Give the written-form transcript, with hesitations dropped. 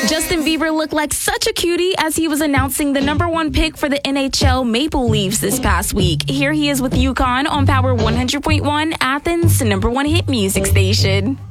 Justin Bieber looked like such a cutie as he was announcing the #1 pick for the NHL Maple Leafs this past week. Here he is with UConn on Power 100.1, Athens' #1 hit music station.